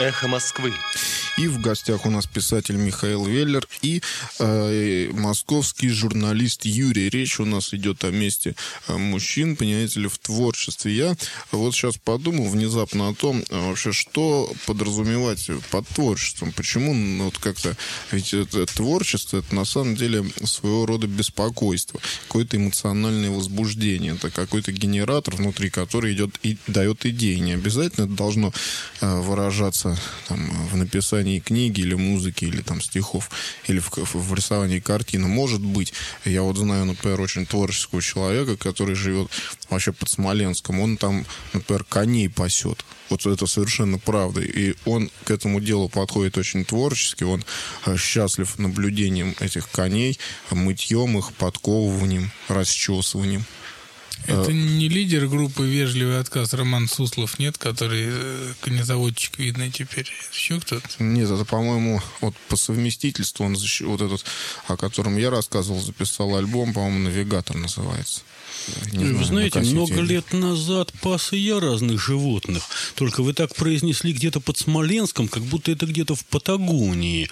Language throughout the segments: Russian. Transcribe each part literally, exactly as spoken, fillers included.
Эхо Москвы. И в гостях у нас писатель Михаил Веллер и э, московский журналист Юрий. Речь у нас идет о месте мужчин, понимаете ли, в творчестве. Я вот сейчас подумал внезапно о том, вообще, что подразумевать под творчеством. Почему ну, вот как-то... Ведь это творчество, это на самом деле своего рода беспокойство, какое-то эмоциональное возбуждение. Это какой-то генератор, внутри который идет и дает идеи. Не обязательно это должно э, выражаться там, в написании книги или музыки, или там стихов, или в, в, в рисовании картины. Может быть, я вот знаю, например, очень творческого человека, который живет вообще под Смоленском. Он там, например, коней пасет. Вот это совершенно правда. И он к этому делу подходит очень творчески. Он счастлив наблюдением этих коней, мытьем их, подковыванием, расчесыванием. Это не лидер группы «Вежливый отказ» Роман Суслов, нет, который э, конезаводчик, видно, теперь. Еще кто-то? Нет, это, по-моему, вот по совместительству, он вот этот, о котором я рассказывал, записал альбом, по-моему, «Навигатор» называется. Не знаю, вы знаете, много или... лет назад пас и я разных животных. Только вы так произнесли где-то под Смоленском, как будто это где-то в Патагонии.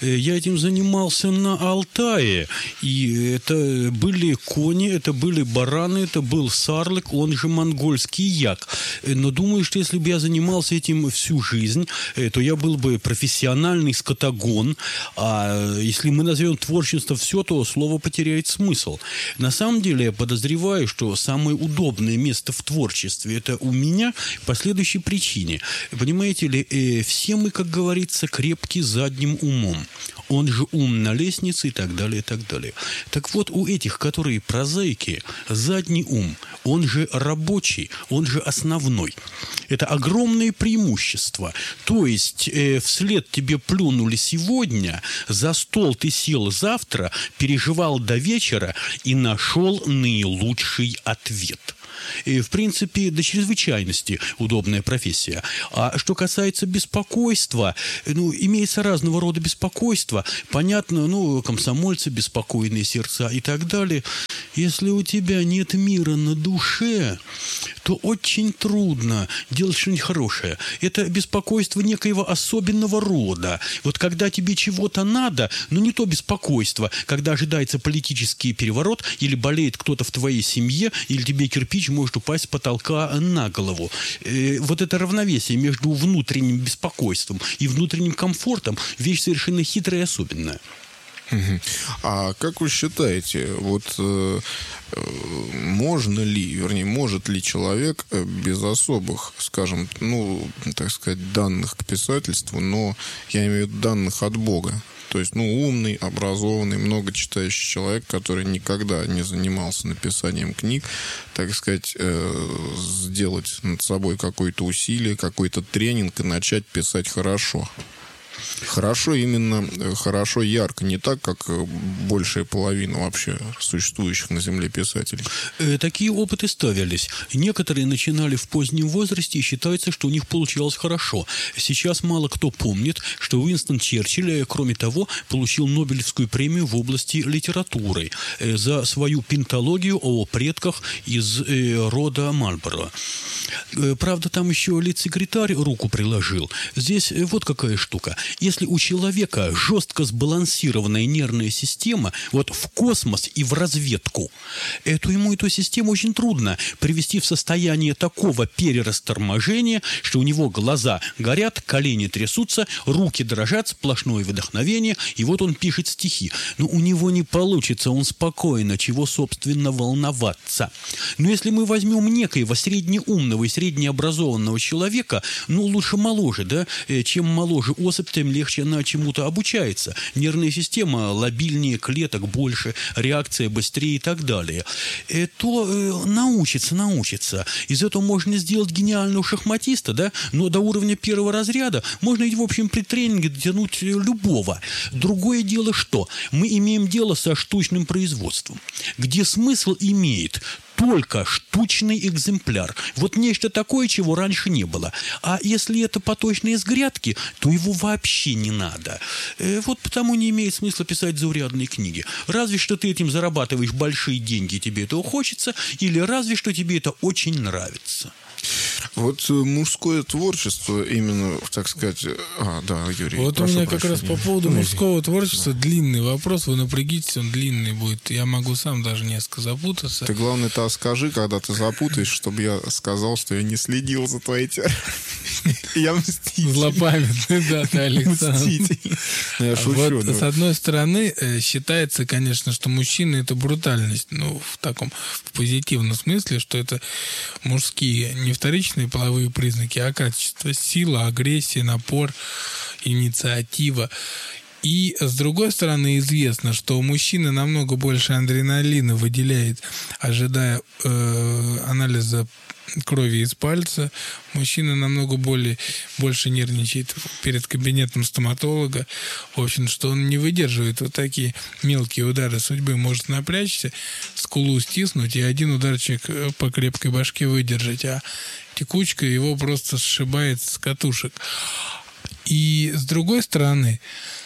Я этим занимался на Алтае. И это были кони, это были бараны, это был сарлык, он же монгольский як. Но думаю, что если бы я занимался этим всю жизнь, то я был бы профессиональный скотагон. А если мы назовем творчество все, то слово потеряет смысл. На самом деле, я подозреваю, что самое удобное место в творчестве это у меня по следующей причине. Понимаете ли, э, все мы, как говорится, крепки задним умом. Он же ум на лестнице и так далее, и так далее. Так вот, у этих, которые прозаики, задний ум, он же рабочий, он же основной. Это огромное преимущество. То есть, э, вслед тебе плюнули сегодня, за стол ты сел завтра, переживал до вечера и нашел наилучший ответ. И, в принципе, до чрезвычайности удобная профессия. А что касается беспокойства, ну, имеется разного рода беспокойство. Понятно, ну, комсомольцы, беспокойные сердца и так далее. Если у тебя нет мира на душе, то очень трудно делать что-нибудь хорошее. Это беспокойство некоего особенного рода. Вот когда тебе чего-то надо, ну, не то беспокойство, когда ожидается политический переворот, или болеет кто-то в твоей семье, или тебе кирпич может упасть с потолка на голову. Э, вот это равновесие между внутренним беспокойством и внутренним комфортом – вещь совершенно хитрая и особенная. А как вы считаете, вот э, можно ли, вернее, может ли человек без особых, скажем, ну, так сказать, данных к писательству, но я имею в виду данных от Бога, то есть, ну, умный, образованный, много читающий человек, который никогда не занимался написанием книг, так сказать, э, сделать над собой какое-то усилие, какой-то тренинг и начать писать хорошо? Хорошо, именно хорошо, ярко, не так, как большая половина вообще существующих на Земле писателей. Такие опыты ставились. Некоторые начинали в позднем возрасте и считается, что у них получалось хорошо. Сейчас мало кто помнит, что Уинстон Черчилль, кроме того, получил Нобелевскую премию в области литературы за свою пентологию о предках из рода Мальборо. Правда, там еще литсекретарь руку приложил. Здесь вот какая штука. Если у человека жестко сбалансированная нервная система, вот в космос и в разведку, то ему эту систему очень трудно привести в состояние такого перерасторможения, что у него глаза горят, колени трясутся, руки дрожат, сплошное вдохновение, и вот он пишет стихи. Но у него не получится, он спокойно, чего, собственно, волноваться. Но если мы возьмем некоего среднеумного и среднеобразованного человека, ну, лучше моложе, да, чем моложе особь, тем легче она чему-то обучается. Нервная система лобильнее, клеток больше, реакция быстрее и так далее. То э, научится, научится. Из этого можно сделать гениального шахматиста, да, но до уровня первого разряда можно ведь, в общем, при тренинге дотянуть любого. Другое дело, что мы имеем дело со штучным производством, где смысл имеет только штучный экземпляр. Вот нечто такое, чего раньше не было. А если это поточные с грядки, то его вообще не надо. Э, вот потому не имеет смысла писать заурядные книги. Разве что ты этим зарабатываешь большие деньги, тебе этого хочется, или разве что тебе это очень нравится. Вот мужское творчество, именно, так сказать... А, да, Юрий, вот у меня как раз по поводу мужского творчества да. длинный вопрос. Вы напрягитесь, он длинный будет. Я могу сам даже несколько запутаться. Ты, главное-то скажи, когда ты запутаешь, чтобы я сказал, что я не следил за твоей темой. Я мститель. Злопамятный, да, ты, Александр. Мститель. Я шучу. Вот, с одной стороны, считается, конечно, что мужчина — это брутальность. Ну, в таком в позитивном смысле, что это мужские, не вторичные половые признаки, а качество: сила, агрессия, напор, инициатива. И, с другой стороны, известно, что мужчина намного больше адреналина выделяет, ожидая э, анализа крови из пальца. Мужчина намного более, больше нервничает перед кабинетом стоматолога. В общем, что он не выдерживает вот такие мелкие удары судьбы. Может напрячься, скулу стиснуть и один ударчик по крепкой башке выдержать. А текучка его просто сшибает с катушек. И, с другой стороны,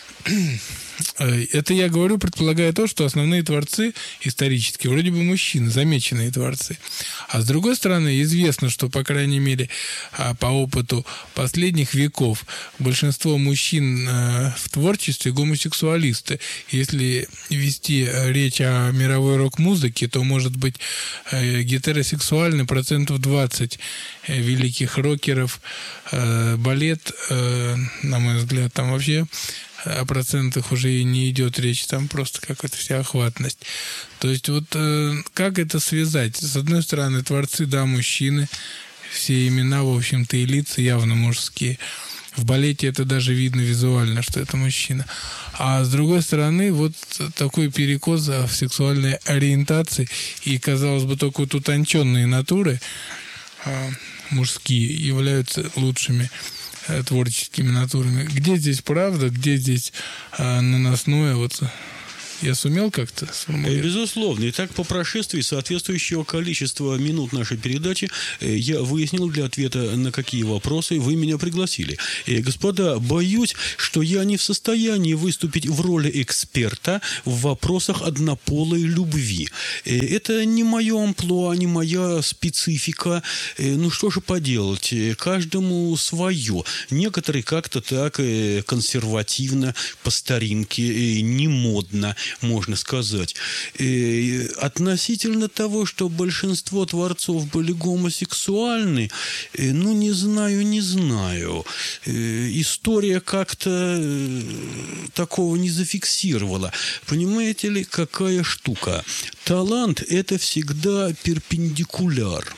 это я говорю, предполагая то, что основные творцы исторически вроде бы мужчины, замеченные творцы. А с другой стороны, известно, что, по крайней мере, по опыту последних веков, большинство мужчин в творчестве гомосексуалисты. Если вести речь о мировой рок-музыке, то, может быть, гетеросексуальны процентов двадцать великих рокеров. Балет, на мой взгляд, там вообще о процентах уже и не идет речь, там просто какая-то всеохватность. То есть вот э, как это связать? С одной стороны, творцы, да, мужчины, все имена, в общем-то, и лица явно мужские. В балете это даже видно визуально, что это мужчина. А с другой стороны, вот такой перекос в сексуальной ориентации, и, казалось бы, только вот утонченные натуры э, мужские являются лучшими творческими натурами. Где здесь правда, где здесь а, наносное? Вот я сумел как-то сформулировать? Безусловно. Итак, по прошествии соответствующего количества минут нашей передачи я выяснил для ответа, на какие вопросы вы меня пригласили. И, господа, боюсь, что я не в состоянии выступить в роли эксперта в вопросах однополой любви. Это не мое амплуа, не моя специфика. Ну, что же поделать? Каждому свое. Некоторые как-то так консервативно, по старинке, не модно, можно сказать. И относительно того, что большинство творцов были гомосексуальны, ну, не знаю, не знаю. История как-то такого не зафиксировала. Понимаете ли, какая штука? Талант – это всегда перпендикуляр.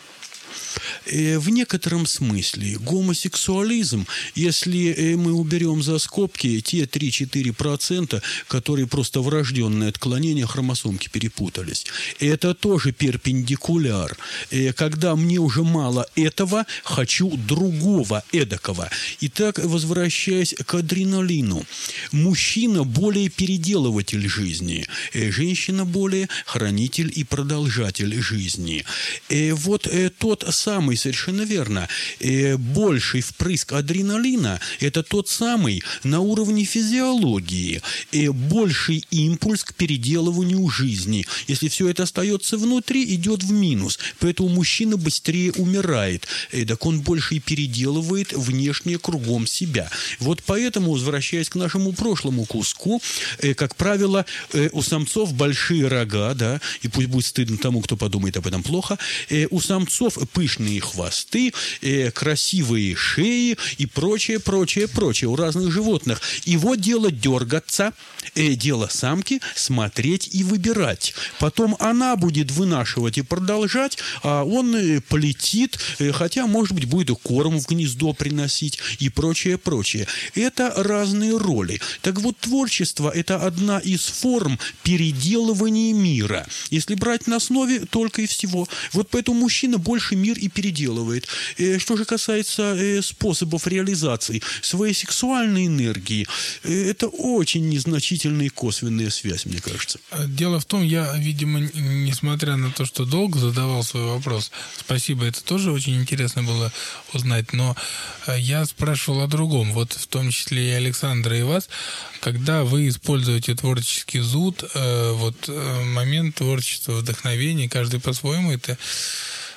В некотором смысле гомосексуализм, если мы уберем за скобки те три-четыре процента, которые просто врожденные отклонения хромосомки перепутались, это тоже перпендикуляр. Когда мне уже мало этого, хочу другого эдакого. Итак, возвращаясь к адреналину. Мужчина более переделыватель жизни, женщина более хранитель и продолжатель жизни. Вот тот самый, совершенно верно, больший впрыск адреналина – это тот самый на уровне физиологии, больший импульс к переделыванию жизни. Если все это остается внутри, идет в минус. Поэтому мужчина быстрее умирает. Так он больше и переделывает внешнее кругом себя. Вот поэтому, возвращаясь к нашему прошлому куску, как правило, у самцов большие рога, да, и пусть будет стыдно тому, кто подумает об этом плохо, у самцов пышные хвосты, э, красивые шеи и прочее, прочее, прочее у разных животных. Его дело дергаться, э, дело самки смотреть и выбирать. Потом она будет вынашивать и продолжать, а он э, полетит, э, хотя, может быть, будет и корм в гнездо приносить и прочее, прочее. Это разные роли. Так вот, творчество – это одна из форм переделывания мира. Если брать на основе только и всего. Вот поэтому мужчина больше мир и переделывает. Что же касается способов реализации своей сексуальной энергии, это очень незначительная и косвенная связь, мне кажется. Дело в том, я, видимо, несмотря на то, что долго задавал свой вопрос, спасибо, это тоже очень интересно было узнать, но я спрашивал о другом, вот в том числе и Александра, и вас, когда вы используете творческий зуд, вот момент творчества, вдохновения, каждый по-своему это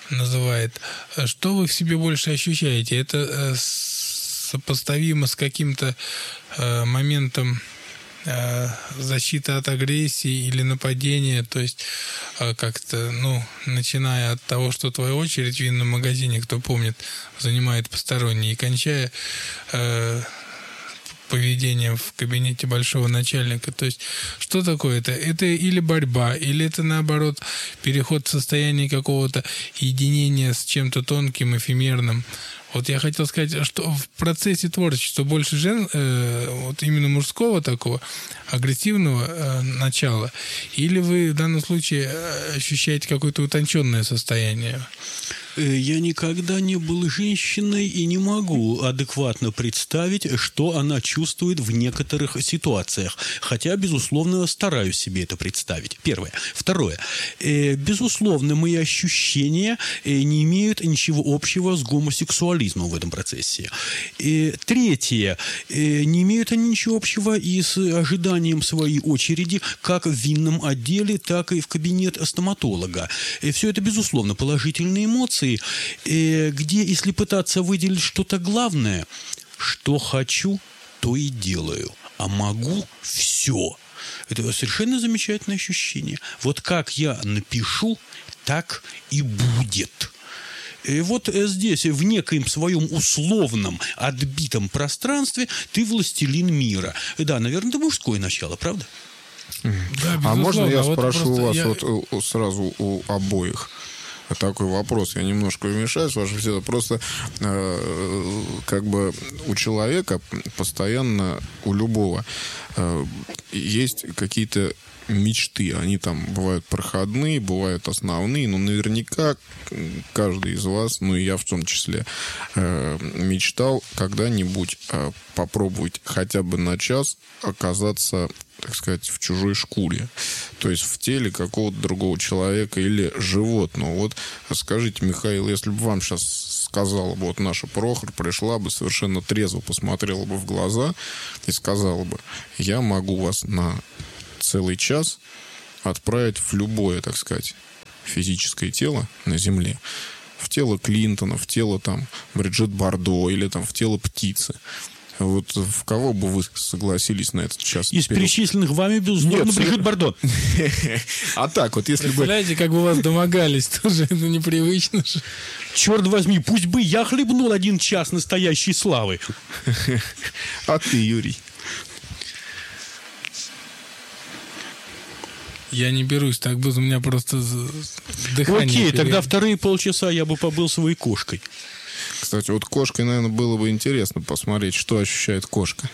называет. Что вы в себе больше ощущаете? Это сопоставимо с каким-то моментом защиты от агрессии или нападения, то есть как-то, ну, начиная от того, что твоя очередь в винном магазине, кто помнит, занимает посторонний, и кончая э, поведением в кабинете большого начальника. То есть что такое это? Это или борьба, или это, наоборот, переход в состояние какого-то единения с чем-то тонким, эфемерным. Вот я хотел сказать, что в процессе творчества больше жен, э, вот именно мужского такого агрессивного э, начала, или вы в данном случае ощущаете какое-то утонченное состояние? Я никогда не был женщиной и не могу адекватно представить, что она чувствует в некоторых ситуациях. Хотя, безусловно, стараюсь себе это представить. Первое. Второе. Безусловно, мои ощущения не имеют ничего общего с гомосексуализмом в этом процессе. Третье. Не имеют они ничего общего и с ожиданием своей очереди как в винном отделе, так и в кабинет стоматолога. Все это, безусловно, положительные эмоции, где, если пытаться выделить что-то главное, что хочу, то и делаю, а могу все. Это совершенно замечательное ощущение. Вот как я напишу, так и будет. И вот здесь, в некоем своем условном, отбитом пространстве, ты властелин мира. Да, наверное, это мужское начало, правда? Да, а можно я вот спрошу у вас я... вот сразу у обоих? Такой вопрос. Я немножко вмешаюсь, ваше все. Просто э, как бы у человека постоянно, у любого, э, есть какие-то мечты. Они там бывают проходные, бывают основные, но наверняка каждый из вас, ну и я в том числе, э, мечтал когда-нибудь э, попробовать хотя бы на час оказаться, так сказать, в чужой шкуре. То есть в теле какого-то другого человека или животного. Вот скажите, Михаил, если бы вам сейчас сказала бы, вот наша Прохор пришла бы, совершенно трезво посмотрела бы в глаза и сказала бы: я могу вас на целый час отправить в любое, так сказать, физическое тело на Земле. В тело Клинтона, в тело там Бриджит Бардо или там в тело птицы. Вот в кого бы вы согласились на этот час? Из перечисленных вами, безусловно, Бриджит Бардо. А так вот, если бы... Представляете, как бы вас домогались, тоже это непривычно же. Черт возьми, пусть бы я хлебнул один час настоящей славы. А ты, Юрий? Я не берусь, так бы у меня просто дыхание... Окей, тогда вторые полчаса я бы побыл своей кошкой. Кстати, вот кошкой, наверное, было бы интересно посмотреть, что ощущает кошка.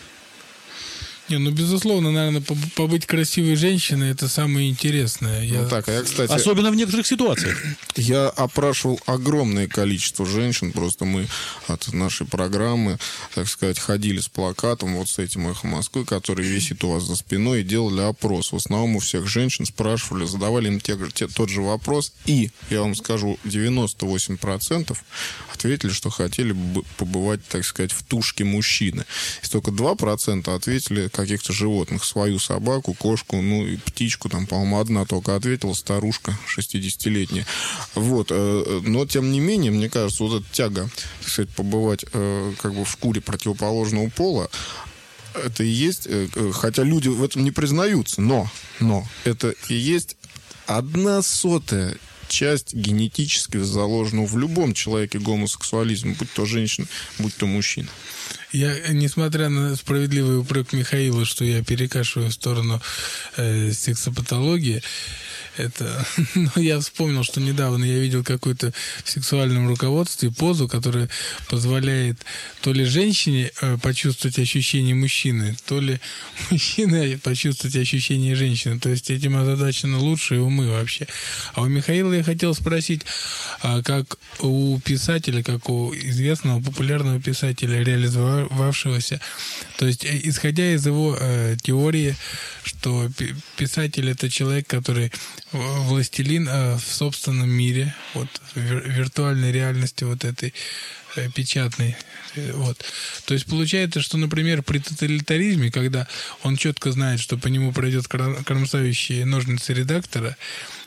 Не, ну, безусловно, наверное, побыть красивой женщиной — это самое интересное. Я... Ну, так, а я, кстати... Особенно в некоторых ситуациях. Я опрашивал огромное количество женщин. Просто мы от нашей программы, так сказать, ходили с плакатом, вот с этим «Эхо Москвы», который висит у вас за спиной, и делали опрос. В основном у всех женщин спрашивали, задавали им те, те, тот же вопрос. И, я вам скажу, девяносто восемь процентов ответили, что хотели бы побывать, так сказать, в тушке мужчины. И только два процента ответили каких-то животных. Свою собаку, кошку, ну и птичку. Там, по-моему, одна только ответила, старушка шестидесятилетняя. Вот. Но, тем не менее, мне кажется, вот эта тяга, так сказать, побывать как бы в шкуре противоположного пола, это и есть, хотя люди в этом не признаются, но, но это и есть одна сотая часть генетически заложена в любом человеке гомосексуализма, будь то женщина, будь то мужчина. Я, несмотря на справедливый упрек Михаила, что я перекашиваю в сторону э, сексопатологии, это, ну, я вспомнил, что недавно я видел какую-то в сексуальном руководстве позу, которая позволяет то ли женщине э, почувствовать ощущение мужчины, то ли мужчине почувствовать ощущение женщины. То есть этим озадачены лучшие умы вообще. А у Михаила я хотел спросить, а как у писателя, как у известного популярного писателя, реализовавшегося, то есть исходя из его э, теории, что писатель — это человек, который властелин э, в собственном мире, вот, в виртуальной реальности вот этой э, печатной. Э, вот. То есть получается, что, например, при тоталитаризме, когда он четко знает, что по нему пройдет кромсающие ножницы редактора,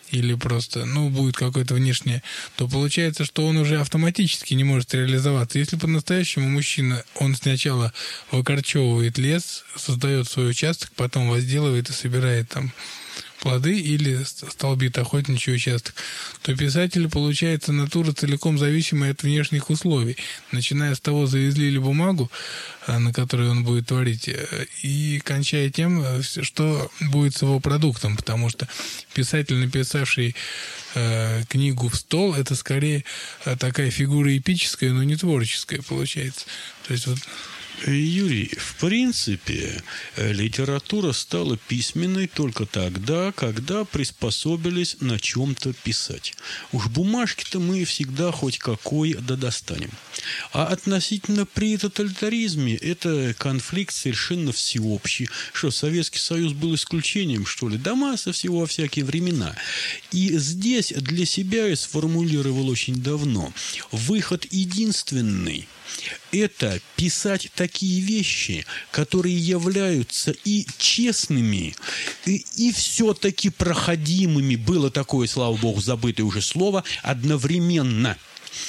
или просто, ну, будет какое-то внешнее, то получается, что он уже автоматически не может реализоваться. Если по-настоящему мужчина, он сначала выкорчевывает лес, создает свой участок, потом возделывает и собирает там плоды или столбит охотничий участок, то писатель, получается, натура целиком зависимая от внешних условий. Начиная с того, завезли ли бумагу, на которой он будет творить, и кончая тем, что будет с его продуктом, потому что писатель, написавший э, книгу в стол, это скорее такая фигура эпическая, но не творческая, получается. То есть вот... Юрий, в принципе, литература стала письменной только тогда, когда приспособились на чем-то писать. Уж бумажки-то мы всегда хоть какой да достанем. А относительно при тоталитаризме это конфликт совершенно всеобщий. Что, Советский Союз был исключением, что ли? Да масса всего во всякие времена. И здесь для себя я сформулировал очень давно. Выход единственный – это писать такие вещи, которые являются и честными, и, и все-таки проходимыми. Было такое, слава богу, забытое уже слово, одновременно.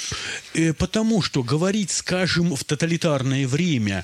Потому что говорить, скажем, в тоталитарное время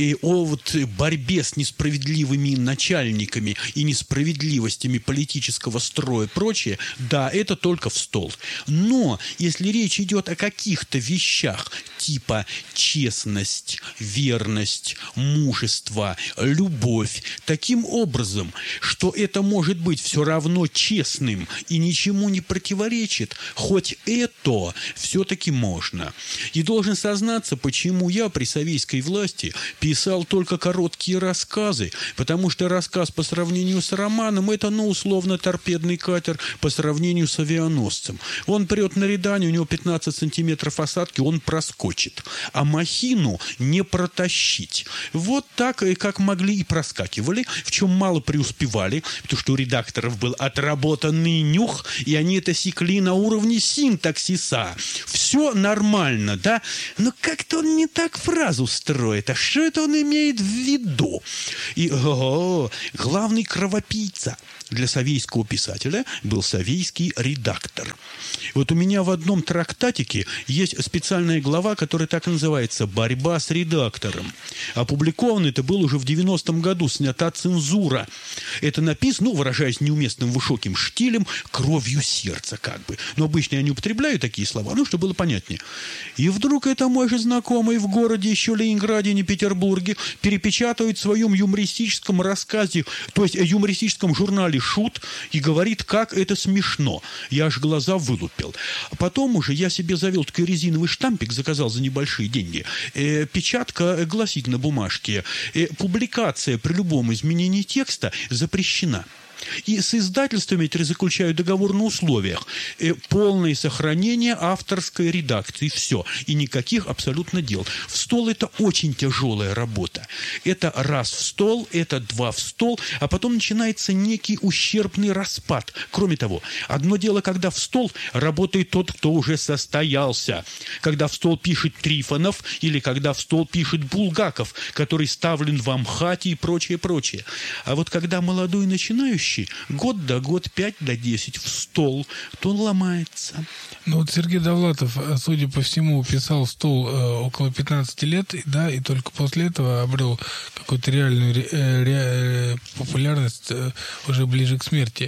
о вот борьбе с несправедливыми начальниками и несправедливостями политического строя и прочее, да, это только в стол. Но если речь идет о каких-то вещах типа честность, верность, мужество, любовь, таким образом, что это может быть все равно честным и ничему не противоречит, хоть это все-таки можно. И должен сознаться, почему я при советской власти писал только короткие рассказы, потому что рассказ по сравнению с романом – это, ну, условно, торпедный катер по сравнению с авианосцем. Он прет на Рядане, у него пятнадцать сантиметров осадки, он проскочит. А махину не протащить. Вот так, как могли, и проскакивали, в чем мало преуспевали, потому что у редакторов был отработанный нюх, и они это секли на уровне синтаксиса. Все нормально, да? Но как-то он не так фразу строит. А что это он имеет в виду? И о, главный кровопийца для совейского писателя был совейский редактор. Вот у меня в одном трактатике есть специальная глава, которая так и называется «Борьба с редактором». Опубликовано это было уже в девяностом году, снята цензура. Это написано, ну, выражаясь неуместным высоким штилем, кровью сердца как бы. Но обычно я не употребляю такие слова, ну, чтобы было понятнее. И вдруг это мой же знакомый в городе, еще Ленинграде, не Петербурге, перепечатывает в своем юмористическом рассказе, то есть юмористическом журнале «Шут», и говорит, как это смешно. Я аж глаза вылупил. А потом уже я себе завел такой резиновый штампик, заказал за небольшие деньги. Э, печатка гласит на бумажке: э, публикация при любом изменении текста запрещена. И с издательствами эти заключают договор на условиях. Э, полное сохранение авторской редакции. Все. И никаких абсолютно дел. В стол это очень тяжелая работа. Это раз в стол, это два в стол, а потом начинается некий ущербный распад. Кроме того, одно дело, когда в стол работает тот, кто уже состоялся. Когда в стол пишет Трифонов или когда в стол пишет Булгаков, который ставлен в Амхате и прочее, прочее. А вот когда молодой начинающий год до год, пять до десять в стол, то он ломается. Ну вот Сергей Довлатов, судя по всему, писал в стол э, около пятнадцати лет, да, и только после этого обрел какую-то реальную ре, ре, популярность э, уже ближе к смерти.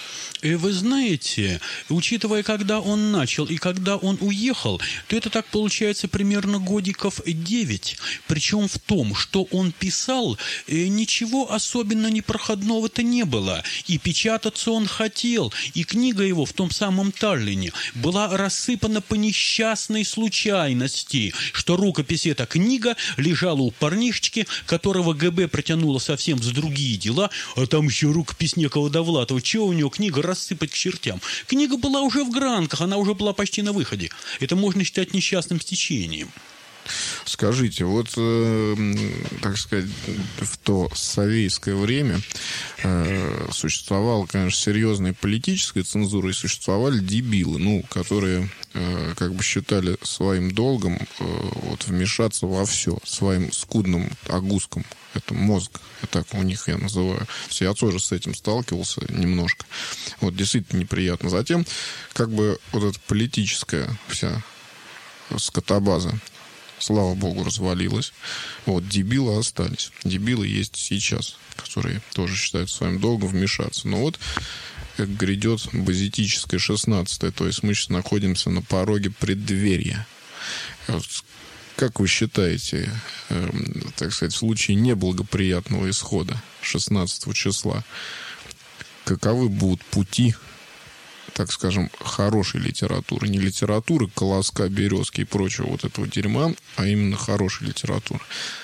И вы знаете, учитывая, когда он начал и когда он уехал, то это так получается примерно годиков девять. Причем в том, что он писал, ничего особенно непроходного-то не было. И печататься он хотел. И книга его в том самом Таллине была рассыпана по несчастной случайности, что рукопись эта книга лежала у парнишечки, которого ГБ протянуло совсем за другие дела, а там еще рукопись некого Довлатова. Чего у него книга рассыпать к чертям? Книга была уже в гранках, она уже была почти на выходе. Это можно считать несчастным стечением. Скажите, вот, э, так сказать, в то советское время э, существовала, конечно, серьезная политическая цензура, и существовали дебилы, ну, которые э, как бы считали своим долгом э, вот, вмешаться во все, своим скудным огуском. Это мозг, так у них я называю. Я тоже с этим сталкивался немножко. Вот, действительно неприятно. Затем, как бы, вот эта политическая вся скотобаза, слава богу, развалилась. Вот, дебилы остались. Дебилы есть сейчас, которые тоже считают своим долгом вмешаться. Но вот как грядет базитическое шестнадцатое, то есть мы сейчас находимся на пороге преддверия. Вот, как вы считаете, э, так сказать, в случае неблагоприятного исхода шестнадцатого числа, каковы будут пути, так скажем, хорошей литературы? Не литературы колоска, березки и прочего вот этого дерьма, а именно хорошей литературы.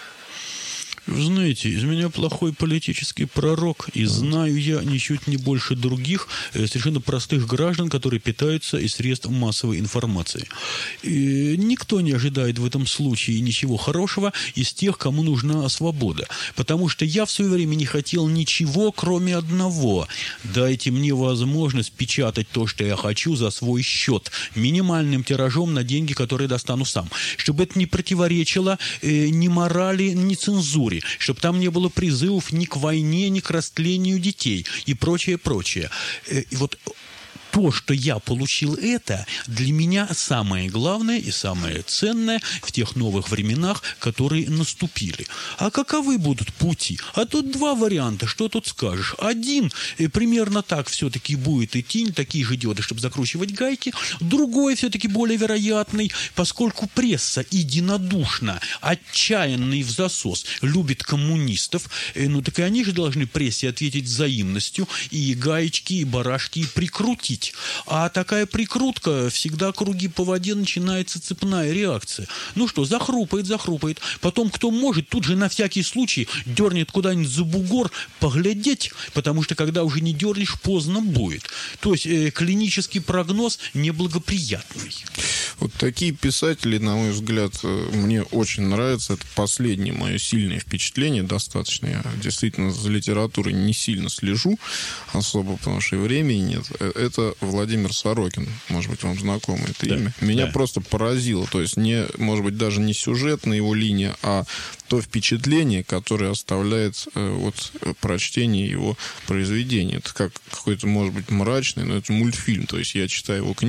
Вы знаете, из меня плохой политический пророк, и знаю я ничуть не больше других э, совершенно простых граждан, которые питаются из средств массовой информации. И никто не ожидает в этом случае ничего хорошего из тех, кому нужна свобода. Потому что я в свое время не хотел ничего, кроме одного. Дайте мне возможность печатать то, что я хочу, за свой счет, минимальным тиражом на деньги, которые достану сам. Чтобы это не противоречило э, ни морали, ни цензуре. Чтобы там не было призывов ни к войне, ни к растлению детей и прочее, прочее. И вот то, что я получил, это для меня самое главное и самое ценное в тех новых временах, которые наступили. А каковы будут пути? А тут два варианта, что тут скажешь. Один, примерно так все-таки будет идти, такие же диоды, чтобы закручивать гайки. Другой, все-таки более вероятный, поскольку пресса единодушно, отчаянный в засос, любит коммунистов, ну так и они же должны прессе ответить взаимностью и гаечки, и барашки прикрутить. А такая прикрутка, всегда круги по воде, начинается цепная реакция. Ну что, захрупает, захрупает. Потом, кто может, тут же на всякий случай дернет куда-нибудь за бугор поглядеть, потому что когда уже не дернешь, поздно будет. То есть э, клинический прогноз неблагоприятный. Вот такие писатели, на мой взгляд, мне очень нравятся. Это последнее мое сильное впечатление достаточно. Я действительно за литературой не сильно слежу особо, потому что и времени нет. Это Владимир Сорокин. Может быть, вам знакомо это да, имя. Меня да. просто поразило. То есть, не, может быть, даже не сюжетная его линия, а то впечатление, которое оставляет э, вот, прочтение его произведения. Это как какой-то, может быть, мрачный, но это мультфильм. То есть, я читаю его книгу,